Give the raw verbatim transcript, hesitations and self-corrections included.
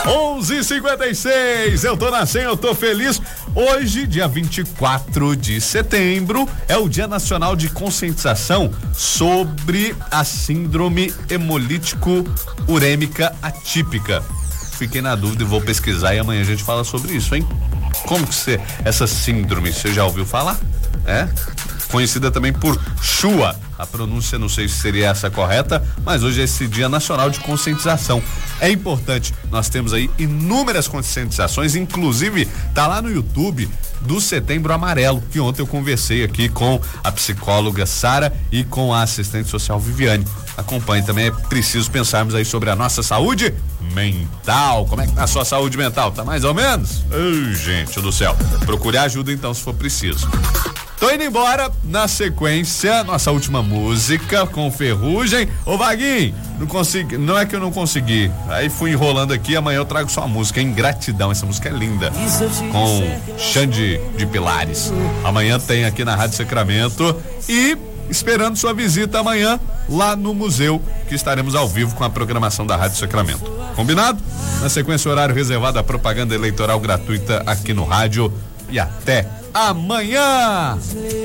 onze e cinquenta e seis, eu tô nascendo, eu tô feliz. Hoje, dia vinte e quatro de setembro, é o Dia Nacional de Conscientização sobre a Síndrome Hemolítico Urêmica Atípica. Fiquei na dúvida e vou pesquisar e amanhã a gente fala sobre isso, hein? Como que você, essa síndrome, você já ouviu falar? É? Conhecida também por C H U A. A pronúncia não sei se seria essa correta, mas hoje é esse Dia Nacional de Conscientização. É importante, nós temos aí inúmeras conscientizações, inclusive tá lá no YouTube do Setembro Amarelo, que ontem eu conversei aqui com a psicóloga Sara e com a assistente social Viviane. Acompanhe também, é preciso pensarmos aí sobre a nossa saúde mental. Como é que tá a sua saúde mental? Tá mais ou menos? Ai, gente do céu. Procure ajuda então se for preciso. Tô indo embora, na sequência, nossa última música com Ferrugem. Ô Vaguinho, não consegui, não é que eu não consegui, aí fui enrolando aqui, amanhã eu trago só a música, hein? Gratidão, essa música é linda, com Xande de Pilares. Amanhã tem aqui na Rádio Sacramento e esperando sua visita amanhã lá no museu, que estaremos ao vivo com a programação da Rádio Sacramento. Combinado? Na sequência, horário reservado à propaganda eleitoral gratuita aqui no rádio e até amanhã!